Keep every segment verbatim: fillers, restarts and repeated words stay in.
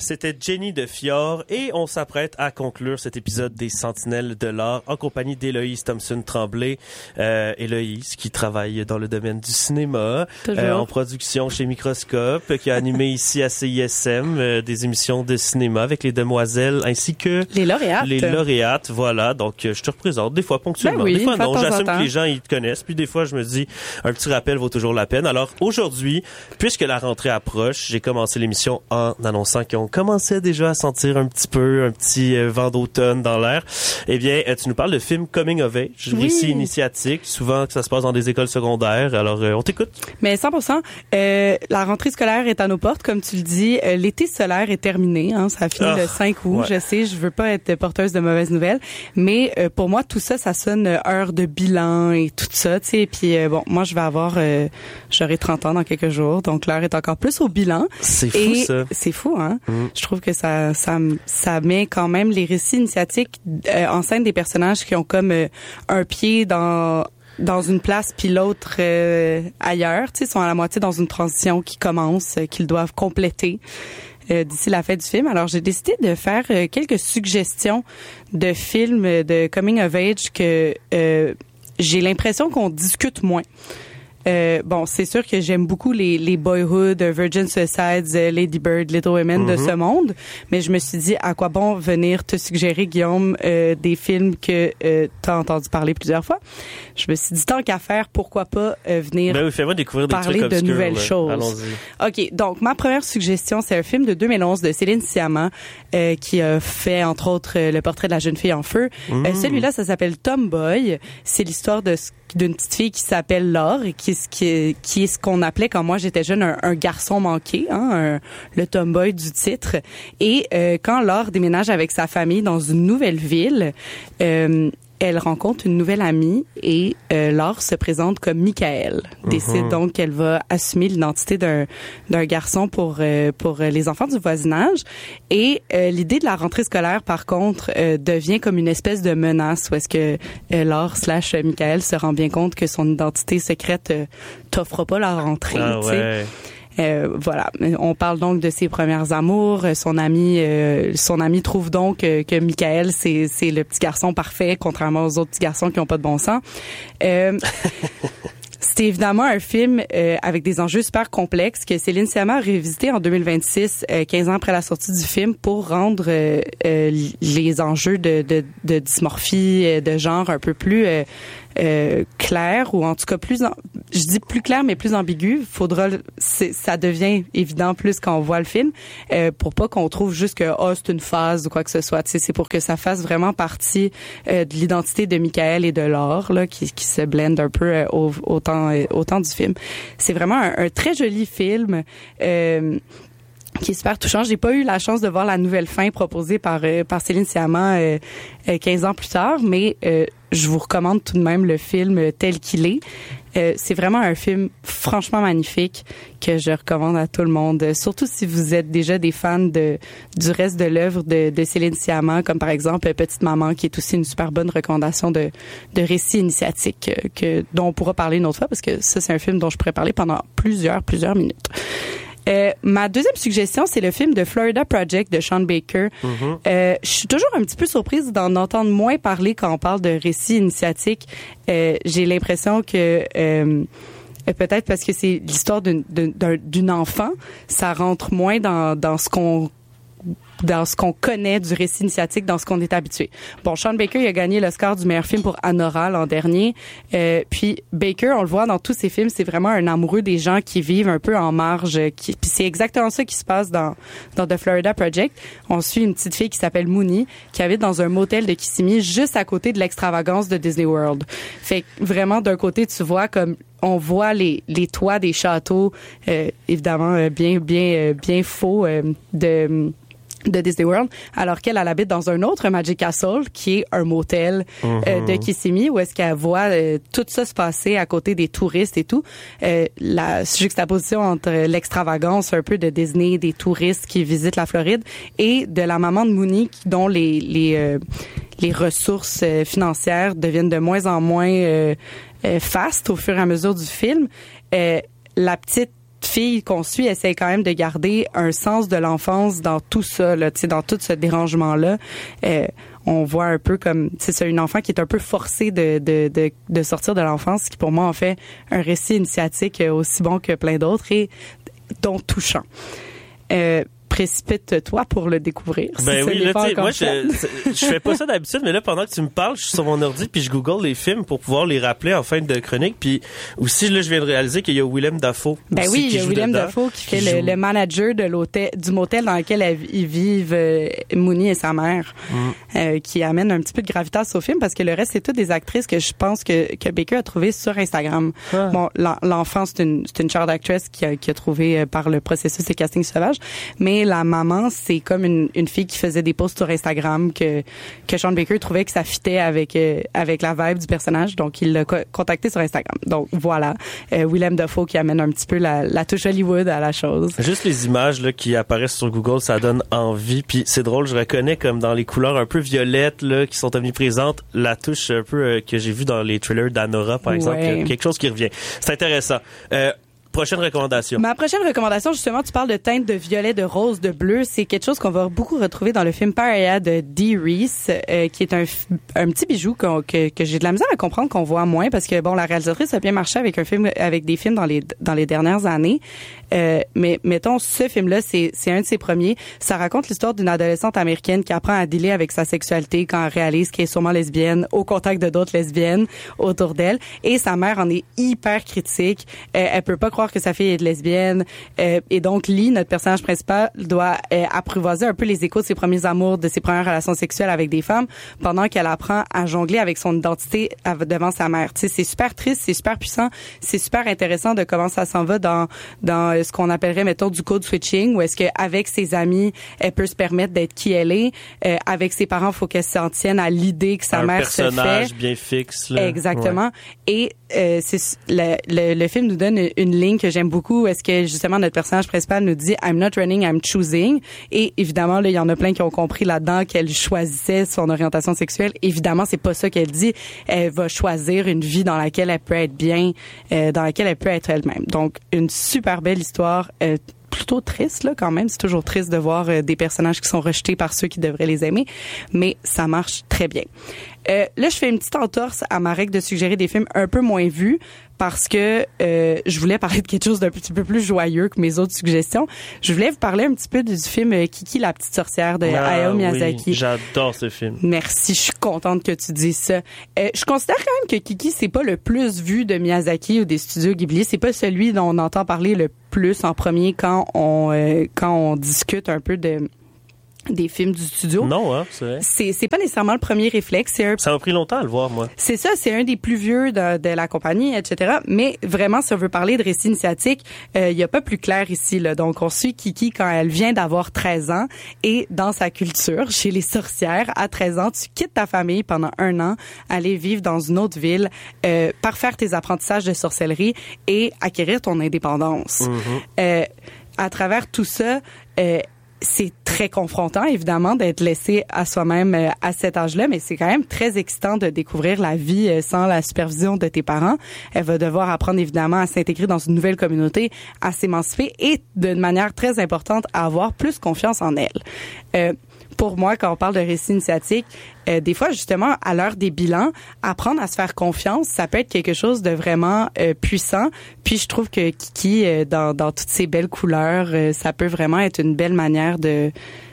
C'était Jenny de Fior et on s'apprête à conclure cet épisode des Sentinelles de l'art en compagnie d'Héloïse Thompson-Tremblay. Euh, Héloïse qui travaille dans le domaine du cinéma, euh, en production chez Microscope, qui a animé ici à C I S M euh, des émissions de cinéma avec les demoiselles ainsi que les lauréates. Les lauréates, voilà. Donc euh, je te représente des fois ponctuellement, ben oui, des fois non. De J'assume que les gens ils te connaissent, puis des fois je me dis un petit rappel vaut toujours la peine. Alors aujourd'hui, puisque la rentrée approche, j'ai commencé l'émission en annonçant qu'on commençait déjà à sentir un petit peu un petit euh, vent d'automne dans l'air. Eh bien, euh, tu nous parles de film Coming of Age, oui. récit initiatique, souvent que ça se passe dans des écoles secondaires. Alors, euh, on t'écoute. Mais cent pour cent, euh, la rentrée scolaire est à nos portes, comme tu le dis. Euh, l'été solaire est terminé, hein, ça a fini ah, le cinq août. Ouais. Je sais, je veux pas être porteuse de mauvaises nouvelles, mais euh, pour moi, tout ça, ça sonne heure de bilan et tout ça, tu sais. Puis euh, bon, moi, je vais avoir, euh, j'aurai trente ans dans quelques jours, donc l'heure est encore plus au bilan. C'est fou, et ça. C'est fou, hein. Mm. Je trouve que ça, ça, ça met quand même les récits initiatiques euh, en scène des personnages qui ont comme euh, un pied dans dans une place puis l'autre euh, ailleurs, tu sais, sont à la moitié dans une transition qui commence, euh, qu'ils doivent compléter euh, d'ici la fin du film. Alors j'ai décidé de faire euh, quelques suggestions de films de coming of age que euh, j'ai l'impression qu'on discute moins. Euh, bon, c'est sûr que j'aime beaucoup les, les Boyhood, Virgin Suicides, Lady Bird, Little Women mm-hmm. de ce monde, mais je me suis dit, à quoi bon venir te suggérer, Guillaume, euh, des films que euh, tu as entendu parler plusieurs fois. Je me suis dit, tant qu'à faire, pourquoi pas euh, venir ben oui, fais-moi découvrir des parler trucs de obscurs, nouvelles là. choses. Allons-y. OK, donc ma première suggestion, c'est un film de deux mille onze de Céline Sciamma euh, qui a fait, entre autres, euh, Le portrait de la jeune fille en feu. Mm. Euh, celui-là, ça s'appelle Tomboy. C'est l'histoire de d'une petite fille qui s'appelle Laure et qui, qui, qui est ce qu'on appelait quand moi j'étais jeune un, un garçon manqué, hein, un, le tomboy du titre. Et euh, quand Laure déménage avec sa famille dans une nouvelle ville, euh, elle rencontre une nouvelle amie et euh, Laure se présente comme Michael. Mm-hmm. Décide donc qu'elle va assumer l'identité d'un d'un garçon pour euh, pour les enfants du voisinage. Et euh, l'idée de la rentrée scolaire, par contre, euh, devient comme une espèce de menace où est-ce que euh, Laure slash Michael se rend bien compte que son identité secrète euh, t'offre pas la rentrée. Ah ouais. Euh, voilà, on parle donc de ses premières amours. Son ami, euh, son ami trouve donc euh, que Michael c'est c'est le petit garçon parfait, contrairement aux autres petits garçons qui ont pas de bon sens. Euh, C'est évidemment un film euh, avec des enjeux super complexes que Céline Sciamma a révisité en deux mille vingt-six, euh, quinze ans après la sortie du film, pour rendre euh, euh, les enjeux de, de, de dysmorphie, euh, de genre un peu plus euh, euh, clairs, ou en tout cas plus, en, je dis plus clair mais plus ambigu. Faudra, c'est, ça devient évident plus quand on voit le film, euh, pour pas qu'on trouve juste que oh c'est une phase ou quoi que ce soit. Tu sais, c'est pour que ça fasse vraiment partie euh, de l'identité de Michael et de Laure là, qui, qui se blendent un peu euh, au, au temps au temps du film. C'est vraiment un, un très joli film euh, qui est super touchant. J'ai pas eu la chance de voir la nouvelle fin proposée par euh, par Céline Sciamma euh, quinze ans plus tard, mais euh, je vous recommande tout de même le film tel qu'il est. Euh, c'est vraiment un film franchement magnifique que je recommande à tout le monde, surtout si vous êtes déjà des fans de du reste de l'œuvre de, de Céline Sciamma, comme par exemple Petite Maman, qui est aussi une super bonne recommandation de de récit initiatique euh, que dont on pourra parler une autre fois, parce que ça c'est un film dont je pourrais parler pendant plusieurs plusieurs minutes. Euh, ma deuxième suggestion, c'est le film de Florida Project de Sean Baker. Mm-hmm. Euh, je suis toujours un petit peu surprise d'en entendre moins parler quand on parle de récits initiatiques. Euh, j'ai l'impression que euh, peut-être parce que c'est l'histoire d'une, d'une, d'une enfant, ça rentre moins dans, dans ce qu'on dans ce qu'on connaît du récit initiatique, dans ce qu'on est habitué. Bon, Sean Baker, il a gagné l'Oscar du meilleur film pour Anora l'an dernier. Euh, puis Baker, on le voit dans tous ses films, c'est vraiment un amoureux des gens qui vivent un peu en marge. Qui, puis c'est exactement ça qui se passe dans dans The Florida Project. On suit une petite fille qui s'appelle Mooney, qui habite dans un motel de Kissimmee, juste à côté de l'extravagance de Disney World. Fait que vraiment, d'un côté, tu vois comme on voit les les toits des châteaux, euh, évidemment euh, bien bien euh, bien faux euh, de de Disney World, alors qu'elle elle habite dans un autre Magic Castle qui est un motel mm-hmm. euh, de Kissimmee, où est-ce qu'elle voit euh, tout ça se passer à côté des touristes et tout. Euh, la juxtaposition entre l'extravagance un peu de Disney, des touristes qui visitent la Floride, et de la maman de Mooney dont les les euh, les ressources euh, financières deviennent de moins en moins euh, euh, fastes au fur et à mesure du film. Euh, la petite fille qu'on suit essaie quand même de garder un sens de l'enfance dans tout ça, là, tu sais, dans tout ce dérangement-là. Euh, on voit un peu comme, c'est ça, une enfant qui est un peu forcée de, de, de, de sortir de l'enfance, ce qui pour moi en fait un récit initiatique aussi bon que plein d'autres et donc touchant. Euh, précipite-toi pour le découvrir. Ben si oui, là, tu sais, moi, fait. je, je fais pas ça d'habitude, mais là, pendant que tu me parles, je suis sur mon ordi puis je google les films pour pouvoir les rappeler en fin de chronique. Puis aussi, là, je viens de réaliser qu'il y a Willem Dafoe. Ben oui, il y a Willem dedans, Dafoe qui, qui fait le, le manager de l'hôtel, du motel dans lequel elle, ils vivent, euh, Mooney et sa mère, mm. euh, qui amène un petit peu de gravitas au film parce que le reste, c'est toutes des actrices que je pense que, que Baker a trouvées sur Instagram. Ah. Bon, l'enfant, c'est une, c'est une child actress qui a, qui a trouvé par le processus des castings sauvages, mais la maman, c'est comme une, une fille qui faisait des posts sur Instagram que que Sean Baker trouvait que ça fitait avec euh, avec la vibe du personnage, donc il l'a co- contacté sur Instagram. Donc voilà, euh, Willem Dafoe qui amène un petit peu la, la touche Hollywood à la chose. Juste les images là qui apparaissent sur Google, ça donne envie. Puis c'est drôle, je reconnais comme dans les couleurs un peu violettes là qui sont omniprésentes, la touche un peu euh, que j'ai vue dans les trailers d'Anora par exemple, ouais. Quelque chose qui revient. C'est intéressant. Euh, Prochaine recommandation. Ma prochaine recommandation, justement, tu parles de teintes de violet, de rose, de bleu. C'est quelque chose qu'on va beaucoup retrouver dans le film Pariah de Dee Reese, euh, qui est un, un petit bijou qu'on, que, que j'ai de la misère à comprendre qu'on voit moins parce que, bon, la réalisatrice a bien marché avec un film, avec des films dans les, dans les dernières années. Euh, mais, mettons, ce film-là, c'est, c'est un de ses premiers. Ça raconte l'histoire d'une adolescente américaine qui apprend à dealer avec sa sexualité quand elle réalise qu'elle est sûrement lesbienne, au contact de d'autres lesbiennes autour d'elle. Et sa mère en est hyper critique. Euh, elle peut pas croire que sa fille est lesbienne. Euh, et donc, Lee, notre personnage principal, doit euh, apprivoiser un peu les échos de ses premiers amours, de ses premières relations sexuelles avec des femmes, pendant qu'elle apprend à jongler avec son identité devant sa mère. Tu sais, c'est super triste, c'est super puissant, c'est super intéressant de comment ça s'en va dans dans ce qu'on appellerait, mettons, du code switching, où est-ce qu'avec ses amis, elle peut se permettre d'être qui elle est. Euh, avec ses parents, il faut qu'elle s'en tienne à l'idée que sa un mère se fait. Un personnage bien fixe. Là. Exactement. Ouais. Et euh, c'est le, le, le film nous donne une, une ligne que j'aime beaucoup. Est-ce que justement notre personnage principal nous dit I'm not running, I'm choosing. Et évidemment, là, il y en a plein qui ont compris là-dedans qu'elle choisissait son orientation sexuelle. Évidemment, c'est pas ça qu'elle dit. Elle va choisir une vie dans laquelle elle peut être bien, euh, dans laquelle elle peut être elle-même. Donc, une super belle histoire. Euh, plutôt triste là quand même, c'est toujours triste de voir euh, des personnages qui sont rejetés par ceux qui devraient les aimer, mais ça marche très bien. Euh, là, je fais une petite entorse à ma règle de suggérer des films un peu moins vus parce que euh, je voulais parler de quelque chose d'un petit peu plus joyeux que mes autres suggestions. Je voulais vous parler un petit peu du film Kiki la petite sorcière de ah, Hayao Miyazaki. Oui, j'adore ce film. Merci, je suis contente que tu dises ça. Euh, je considère quand même que Kiki, c'est pas le plus vu de Miyazaki ou des studios Ghibli. C'est pas celui dont on entend parler le plus en premier quand on euh, quand on discute un peu de des films du studio. Non, hein, c'est vrai. C'est, c'est pas nécessairement le premier réflexe. C'est un... Ça m'a pris longtemps à le voir, moi. C'est ça, c'est un des plus vieux de, de la compagnie, et cetera. Mais vraiment, si on veut parler de récit initiatique, il euh, y a pas plus clair ici, là. Donc, on suit Kiki quand elle vient d'avoir treize ans et dans sa culture, chez les sorcières, à treize ans, tu quittes ta famille pendant un an, aller vivre dans une autre ville, euh, parfaire tes apprentissages de sorcellerie et acquérir ton indépendance. Mm-hmm. Euh, à travers tout ça, euh, c'est très confrontant, évidemment, d'être laissé à soi-même euh, à cet âge-là, mais c'est quand même très excitant de découvrir la vie euh, sans la supervision de tes parents. Elle va devoir apprendre, évidemment, à s'intégrer dans une nouvelle communauté, à s'émanciper et, d'une manière très importante, à avoir plus confiance en elle. Euh, pour moi, quand on parle de récit initiatique, euh, des fois, justement, à l'heure des bilans, apprendre à se faire confiance, ça peut être quelque chose de vraiment euh, puissant. Puis, je trouve que Kiki, euh, dans, dans toutes ses belles couleurs, euh, ça peut vraiment être une belle manière de...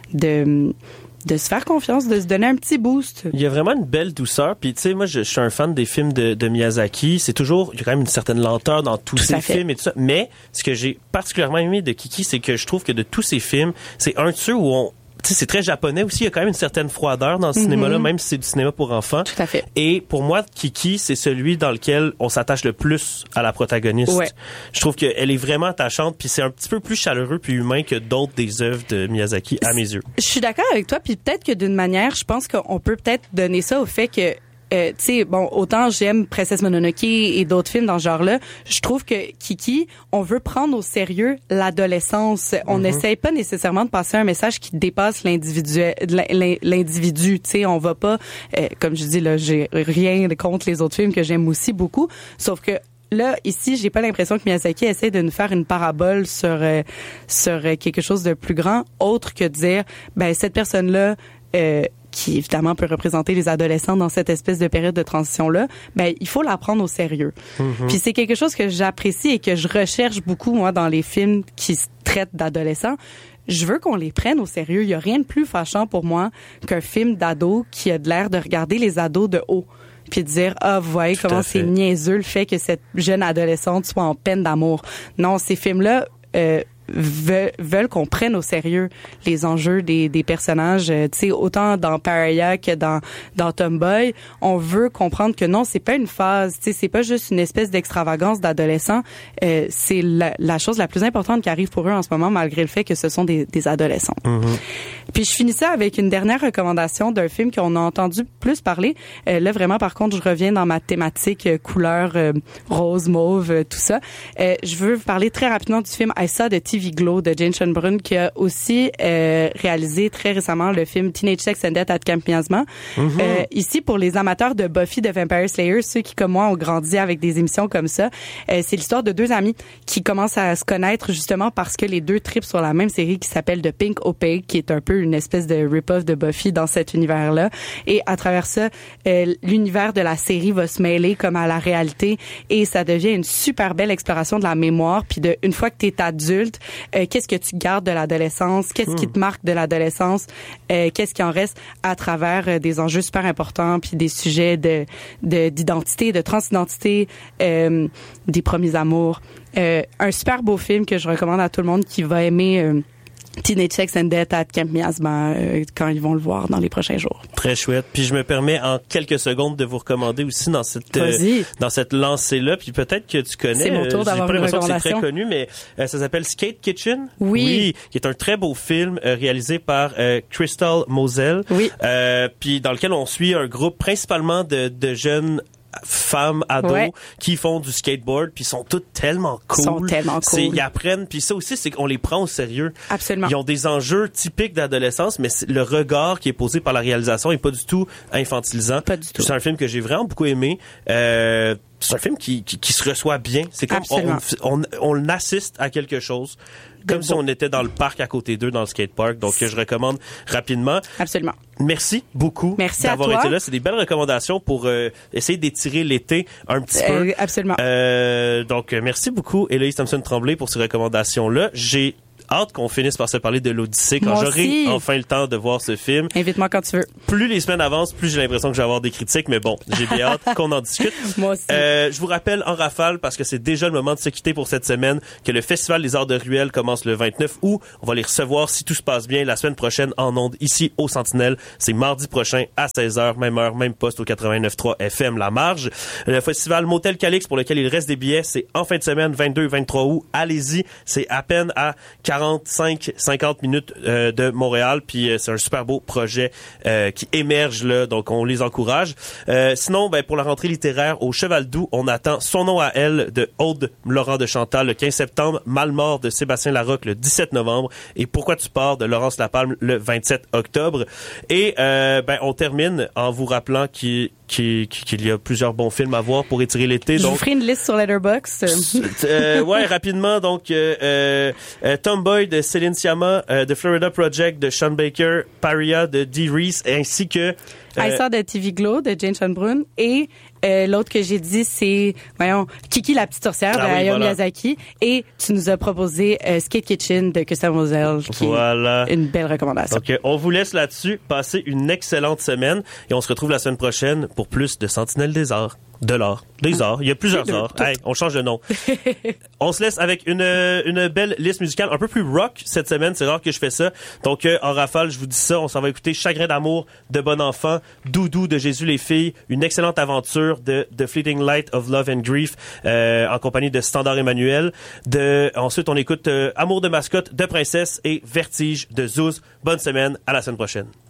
de de se faire confiance, de se donner un petit boost. Il y a vraiment une belle douceur. Puis, tu sais, moi, je, je suis un fan des films de, de Miyazaki. C'est toujours, il y a quand même une certaine lenteur dans tous ces films et tout ça. Mais, ce que j'ai particulièrement aimé de Kiki, c'est que je trouve que de tous ces films, c'est un de ceux où on... Tu sais, c'est très japonais aussi. Il y a quand même une certaine froideur dans ce mm-hmm. cinéma-là, même si c'est du cinéma pour enfants. Tout à fait. Et pour moi, Kiki, c'est celui dans lequel on s'attache le plus à la protagoniste. Ouais. Je trouve qu'elle est vraiment attachante, puis c'est un petit peu plus chaleureux puis humain que d'autres des œuvres de Miyazaki, à mes yeux. Je suis d'accord avec toi, puis peut-être que d'une manière, je pense qu'on peut peut-être donner ça au fait que Euh, tu sais, bon, autant j'aime Princesse Mononoke et d'autres films dans ce genre-là, je trouve que Kiki, on veut prendre au sérieux l'adolescence. On n'essaye mm-hmm. pas nécessairement de passer un message qui dépasse l'individu, l'individu. Tu sais, on va pas, euh, comme je dis là, j'ai rien contre les autres films que j'aime aussi beaucoup, sauf que là, ici, j'ai pas l'impression que Miyazaki essaie de nous faire une parabole sur euh, sur quelque chose de plus grand, autre que de dire, ben cette personne-là, euh, qui évidemment peut représenter les adolescents dans cette espèce de période de transition-là, ben il faut la prendre au sérieux. Mm-hmm. Puis c'est quelque chose que j'apprécie et que je recherche beaucoup, moi, dans les films qui traitent d'adolescents. Je veux qu'on les prenne au sérieux. Il y a rien de plus fâchant pour moi qu'un film d'ado qui a de l'air de regarder les ados de haut. Puis de dire, ah, vous voyez comment c'est niaiseux le fait que cette jeune adolescente soit en peine d'amour. Non, ces films-là, euh, veulent, veulent qu'on prenne au sérieux les enjeux des, des personnages. Euh, tu sais, autant dans Pariah que dans, dans Tomboy, on veut comprendre que non, c'est pas une phase. Tu sais, c'est pas juste une espèce d'extravagance d'adolescents. Euh, c'est la, la chose la plus importante qui arrive pour eux en ce moment, malgré le fait que ce sont des, des adolescents. Mm-hmm. Puis je finissais avec une dernière recommandation d'un film qu'on a entendu plus parler. Euh, là, vraiment, par contre, je reviens dans ma thématique euh, couleur euh, rose, mauve, euh, tout ça. Euh, je veux vous parler très rapidement du film I Saw the T V Glow de Jane Schoenbrunn, qui a aussi euh, réalisé très récemment le film Teenage Sex and Death at Camp Miasma. Mm-hmm. Euh, ici, pour les amateurs de Buffy the Vampire Slayer, ceux qui, comme moi, ont grandi avec des émissions comme ça, euh, c'est l'histoire de deux amis qui commencent à se connaître justement parce que les deux tripent sur la même série qui s'appelle The Pink Opaque, qui est un peu une espèce de rip-off de Buffy dans cet univers-là. Et à travers ça, euh, l'univers de la série va se mêler comme à la réalité et ça devient une super belle exploration de la mémoire. Puis de une fois que t'es adulte, euh, qu'est-ce que tu gardes de l'adolescence, qu'est-ce mmh. qui te marque de l'adolescence, euh, qu'est-ce qui en reste à travers euh, des enjeux super importants, puis des sujets de, de d'identité, de transidentité, euh, des premiers amours. Euh, un super beau film que je recommande à tout le monde qui va aimer euh, Teenage Sex and Death at Camp Miasma euh, quand ils vont le voir dans les prochains jours. Très chouette. Puis je me permets en quelques secondes de vous recommander aussi dans cette euh, dans cette lancée-là. Puis peut-être que tu connais. C'est mon tour d'avoir euh, j'ai pas l'impression une que c'est très connu, mais euh, ça s'appelle Skate Kitchen. Oui. Oui, qui est un très beau film euh, réalisé par euh, Crystal Moselle. Oui. Euh, puis dans lequel on suit un groupe principalement de, de jeunes femmes, ados, ouais. qui font du skateboard, puis sont toutes tellement cool. Ils sont tellement cool. C'est, ils apprennent, puis ça aussi, c'est qu'on les prend au sérieux. Absolument. Ils ont des enjeux typiques d'adolescence, mais le regard qui est posé par la réalisation est pas du tout infantilisant. Pas du tout. C'est un film que j'ai vraiment beaucoup aimé. Euh, c'est un film qui, qui, qui se reçoit bien. C'est comme on, on, on assiste à quelque chose. Comme si on était dans le parc à côté d'eux, dans le skatepark. Donc, je recommande rapidement. Absolument. Merci beaucoup Merci d'avoir à toi. été là. C'est des belles recommandations pour euh, essayer d'étirer l'été un petit peu. Euh, absolument. Euh, donc, merci beaucoup, Héloïse Thompson-Tremblay, pour ces recommandations-là. J'ai hâte qu'on finisse par se parler de l'Odyssée quand Moi j'aurai aussi. enfin le temps de voir ce film. Invite-moi quand tu veux. Plus les semaines avancent, plus j'ai l'impression que je vais avoir des critiques, mais bon, j'ai bien hâte qu'on en discute. Moi aussi. Euh, je vous rappelle en rafale, parce que c'est déjà le moment de se quitter pour cette semaine, que le Festival des Arts de Ruelle commence le vingt-neuf août. On va les recevoir, si tout se passe bien, la semaine prochaine en ondes, ici au Sentinelle. C'est mardi prochain à seize heures, même heure, même poste au quatre-vingt-neuf point trois F M La Marge. Le Festival Motel Calix, pour lequel il reste des billets, c'est en fin de semaine, vingt-deux vingt-trois août. Allez-y, c'est à peine à quarante-cinq cinquante minutes euh, de Montréal, puis euh, c'est un super beau projet euh, qui émerge là, donc on les encourage. Euh, sinon, ben pour la rentrée littéraire au Cheval Doux, on attend Son nom à elle de Aude Laurent de Chantal le quinze septembre, Malmort de Sébastien Larocque le dix-sept novembre et Pourquoi tu pars de Laurence Lapalme le vingt-sept octobre. Et euh, ben on termine en vous rappelant qu'il Qu'il, qu'il y a plusieurs bons films à voir pour étirer l'été. Je donc, vous ferai une liste sur Letterboxd. euh, ouais, rapidement. Donc, euh, euh, Tomboy de Céline Sciamma, euh, The Florida Project de Sean Baker, Pariah de Dee Reese, ainsi que Euh, I Saw the T V Glow de Jane Schoenbrunn et euh, l'autre que j'ai dit c'est voyons Kiki la petite sorcière ah de oui, Hayao voilà. Miyazaki et tu nous as proposé euh, Skate Kitchen de Crystal Moselle qui voilà. est une belle recommandation. Donc on vous laisse là-dessus, passez une excellente semaine et on se retrouve la semaine prochaine pour plus de Sentinelle des Arts. De l'art. Des arts. Il y a plusieurs arts. Hey, on change de nom. On se laisse avec une, une belle liste musicale un peu plus rock cette semaine. C'est rare que je fais ça. Donc, euh, en rafale, je vous dis ça. On s'en va écouter Chagrin d'amour de Bon Enfant, Doudou de Jésus les filles, une excellente aventure de The Fleeting Light of Love and Grief euh, en compagnie de Standard Emmanuel. De, ensuite, on écoute euh, Amour de mascotte de Princesse et Vertige de Zouz. Bonne semaine. À la semaine prochaine.